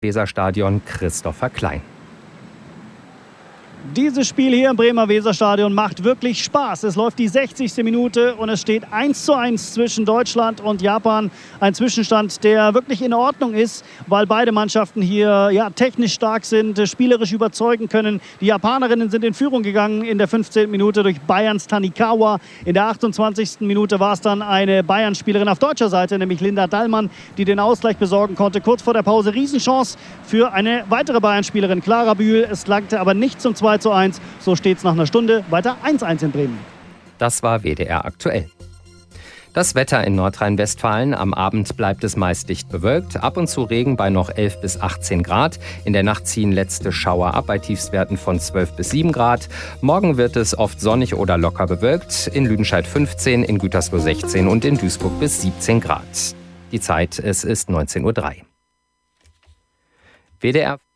Weserstadion Christopher Klein. Dieses Spiel hier im Bremer Weserstadion macht wirklich Spaß. Es läuft die 60. Minute und es steht 1:1 zwischen Deutschland und Japan. Ein Zwischenstand, der wirklich in Ordnung ist, weil beide Mannschaften hier technisch stark sind, spielerisch überzeugen können. Die Japanerinnen sind in Führung gegangen in der 15. Minute durch Bayerns Tanikawa. In der 28. Minute war es dann eine Bayern-Spielerin auf deutscher Seite, nämlich Linda Dallmann, die den Ausgleich besorgen konnte. Kurz vor der Pause Riesenchance für eine weitere Bayern-Spielerin, Clara Bühl. Es langte aber nicht zum 2:1. So steht es nach einer Stunde weiter 1:1 in Bremen. Das war WDR aktuell. Das Wetter in Nordrhein-Westfalen. Am Abend bleibt es meist dicht bewölkt. Ab und zu Regen bei noch 11 bis 18 Grad. In der Nacht ziehen letzte Schauer ab bei Tiefstwerten von 12 bis 7 Grad. Morgen wird es oft sonnig oder locker bewölkt. In Lüdenscheid 15, in Gütersloh 16 und in Duisburg bis 17 Grad. Die Zeit, es ist 19:03 Uhr. WDR